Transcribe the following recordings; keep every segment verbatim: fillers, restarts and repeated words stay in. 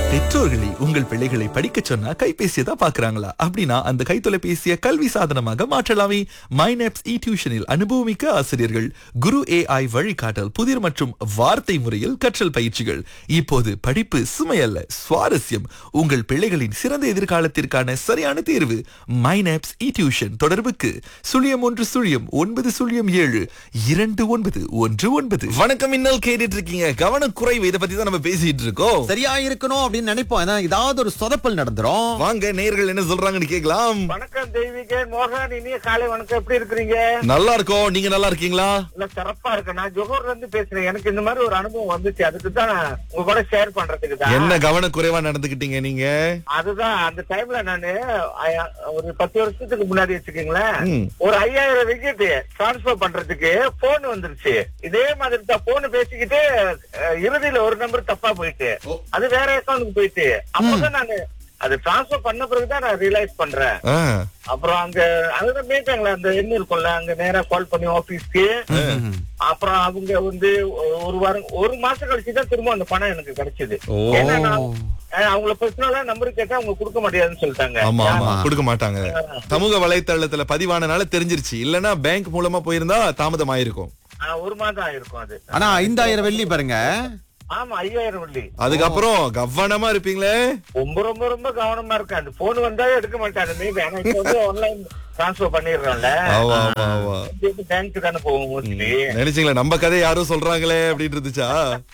பெற்றோர்களை உங்கள் பிள்ளைகளை படிக்கச் சொன்னா கைபேசியை தான் பாக்குறாங்களா? அப்படின்னா அந்த கைத்தொலைபேசியை கல்வி சாதனமாக மாற்றலாமே. மைனப்ஸ் இ டியூஷனில் அனுபவமிக்க ஆசிரியர்கள், குரு ஏஐ வழிகாட்டல், புதிர் மற்றும் வார்த்தை முறையில் கற்றல் பயிற்சிகள். இப்போது படிப்பு சுமையல்ல, சுவாரஸ்யம். உங்கள் பிள்ளைகளின் சிறந்த எதிர்காலத்திற்கான சரியான தேர்வு மைனப்ஸ் இ டியூஷன். தொடர்புக்கு சுழியம் ஒன்று சுழியம் ஒன்பது சுழியம் ஏழு இரண்டு ஒன்பது ஒன்று ஒன்பது. வணக்கம், இன்னல் கேட்டுட்டு இருக்கீங்க. கவனக்குறைவு, இதை பத்தி தான் நம்ம பேசிட்டு இருக்கோம். சரியா இருக்கணும் அப்படின்னு நினைப்போம். ஏன்னா ஏதாவது ஒரு சொதப்பல் நடந்துரும். வாங்க, நேயர்கள் என்ன சொல்றாங்கன்னு கேட்கலாம். வணக்கம் தெய்வீகன், மோகன், இனிய காலை வணக்கம். எப்படி இருக்கிறீங்க? நல்லா இருக்கோம். நீங்க நல்லா இருக்கீங்களா? இல்ல, சிறப்பா இருக்கேன். நான் ஜோஹர்ல இருந்து பேசுறேன். எனக்கு இந்த மாதிரி ஒரு அனுபவம் வந்துச்சு. அதுக்கு தான் உங்க கூட ஷேர் பண்றதுக்கு தான். என்ன கவனக்குறைவா நடந்துக்கிட்டீங்க நீங்க? அதுதான் அந்த டைம்ல நானு அய- ஒரு பத்து வருஷத்துக்கு முன்னாடி வச்சுக்கீங்களேன், ம். ஒரு ஐயாயிரம் ரிங்கிட் டிரான்ஸ்பர் பண்றதுக்கு போன் வந்துருச்சு. இதே மாதிரி தான் போன் பேசிக்கிட்டு அஹ், இறுதியில ஒரு நம்பர் தப்பா போயிட்டு அது வேற அக்கௌண்ட்டுக்கு போயிட்டு அப்பதான் நானு அது டிரான்ஸ்பர் பண்ண பிறகுதான் நான் ரியலைஸ் பண்றேன். ஆ. அப்புறம் அங்க அதுதான் மீட்டாங்களா, அந்த எண்ணு இருக்கும்ல, அங்க நேரா கால் பண்ணி ஆபீஸ்க்கு. அப்புறம் அவங்க வந்து ஒரு வாரம் ஒரு மாசம் கழிச்சுதான் திரும்ப அந்த பணம் எனக்கு கிடைச்சது. ஓ. ஏன்னா நான், அஹ், அவங்கள பர்சனலா நம்பர் கேட்டா அவங்க கொடுக்க முடியாதுன்னு சொல்லிட்டாங்க. ஆமா ஆமா, கொடுக்க மாட்டாங்க. சமூக வலைத்தளத்துல பதிவானனால தெரிஞ்சிருச்சு. இல்லன்னா பேங்க் மூலமா போயிருந்தா தாமதம் ஆயிருக்கும். அஹ், ஒரு மாதம் ஆயிருக்கும் அது. ஆனா ஐந்தாயிரம் வெள்ளி பாருங்க. ஆமா, ஐயாயிரம் வெள்ளி. அதுக்கப்புறம் கவனமா இருப்பீங்களே. ரொம்ப ரொம்ப ரொம்ப கவனமா இருக்கேன். அந்த போன் வந்தா எடுக்க மாட்டாங்க. மேபி ஆனா இப்ப வந்து ஆன்லைன் டிரான்ஸ்பர் பண்ணிடுறோம்ல, ஆமா ஆமா ஆமா. பேங்க் தானே போவோம் மோஸ்ட்லி. நினைச்சீங்களா நம்ம கதை யாரும் சொல்றாங்களே அப்படின்னு இருந்துச்சா?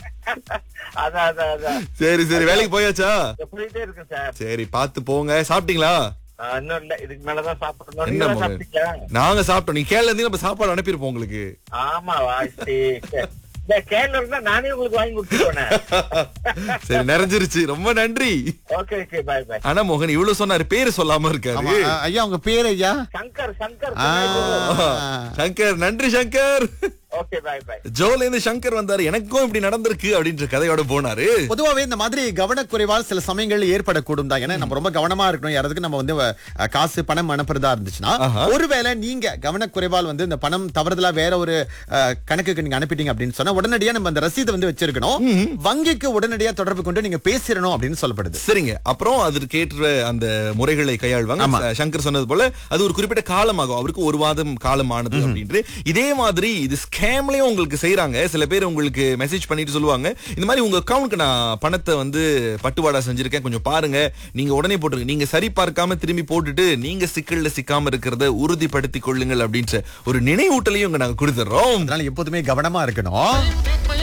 அதான் அதான் அதான் சரி சரி, வேலைக்கு போயாச்சா? போயிட்டே இருக்கு சார். சரி, பாத்து போங்க. சாப்பிட்டீங்களா? ஆஹ், இன்னும் இல்ல, இதுக்கு மேலதான் சாப்பிடணும். என்ன நீங்க மகன்? சாப்பிட்டீங்களா? நாங்க சாப்பிட்டோம். நீ கேரள இருந்து நம்ம சாப்பாடு அனுப்பியிருப்போம் உங்களுக்கு. ஆமா, வாசி கேரளா இருந்தா நானே உங்களுக்கு வாங்கி கொடுத்துருவேன். சரி, நிறைஞ்சிருச்சு. ரொம்ப நன்றி. ஓகே ஓகே, பாய் பாய். ஆனா மோகன் இவ்வளவு சொன்னாரு, பேரு சொல்லாம ஆமா, இருக்காரு. அ- ஐயா உங்க பேர் ஐயா? சங்கர் சங்கர். ஆ. சங்கர், நன்றி சங்கர். ஓகே, பாய் பாய். ஜோல இருந்து சங்கர் வந்தாரு. எனக்கும் இப்படி நடந்திருக்கு அப்படின்ற கதையோட போனாரு. பொதுவாவே இந்த மாதிரி கவனக்குறைவால் சில சமயங்கள் ஏற்படக்கூடும் தான். ஏன்னா நம்ம ரொம்ப கவனமா இருக்கணும். யாராவது நம்ம வந்து அஹ், காசு பணம் அனுப்புறதா இருந்துச்சுன்னா, ஆஹா. ஒருவேளை நீங்க கவனக்குறைவால் வந்து இந்த பணம் தவறுதலா வேற ஒரு அஹ், கணக்குக்கு நீங்க அனுப்பிட்டீங்க அப்படின்னு சொன்னா, உடனடியா நம்ம அந்த ரசீதை வந்து வச்சிருக்கணும். வங்கிக்கு உடனடியா தொடர்பு கொண்டு நீங்க பேசிடணும் அப்படின்னு சொல்லப்படுது. சரிங்க, அப்புறம் அதற்கு ஏற்ற அந்த முறைகளை கையாள்வாங்க. ஆமா. ச- சங்கர் சொன்னது போல அது ஒரு குறிப்பிட்ட காலமாகும். அவருக்கு ஒரு வாதம் காலம் ஆனது அப்படின்ட்டு. இதே மாதிரி இது ஸ்கேம்லயும் உங்களுக்கு செய்யறாங்க. சில பேர் உங்களுக்கு மெசேஜ் பண்ணிட்டு சொல்லுவாங்க, இந்த மாதிரி உங்க அக்கவுண்ட்க்கு நான் பணத்தை வந்து பட்டுவாடா செஞ்சிருக்கேன், கொஞ்சம் பாருங்க. நீங்க உடனே போட்டுருங்க. நீங்க சரி பார்க்காம திரும்பி போட்டுட்டு நீங்க சிக்கல்ல சிக்காம இருக்கிறத உறுதிப்படுத்திக் கொள்ளுங்கள் அப்படின்ற ஒரு நினைவூட்டலையும் இங்க நாங்க கொடுத்துறோம். அதனால எப்போதுமே கவனமா இருக்கணும்.